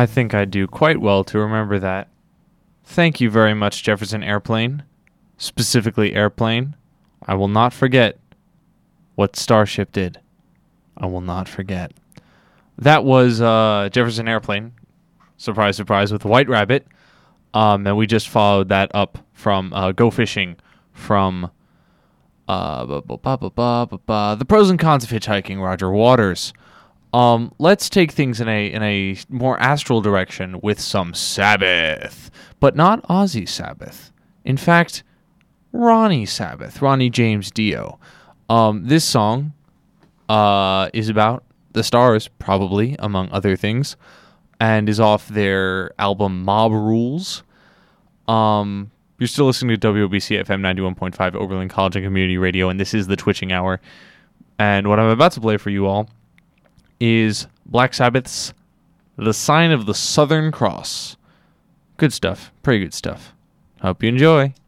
I think I do quite well to remember that. Thank you very much, Jefferson Airplane. Specifically Airplane. I will not forget what Starship did. I will not forget. That was Jefferson Airplane. Surprise, surprise, with White Rabbit. And we just followed that up from Go Fishing from The Pros and Cons of Hitchhiking, Roger Waters. Let's take things in a more astral direction with some Sabbath, but not Ozzy Sabbath. In fact, Ronnie Sabbath, Ronnie James Dio. This song is about the Stars, probably, among other things, and is off their album Mob Rules. You're still listening to WOBC FM 91.5 Oberlin College and Community Radio, and this is the Twitching Hour. And what I'm about to play for you all is Black Sabbath's The Sign of the Southern Cross. Good stuff. Pretty good stuff. Hope you enjoy.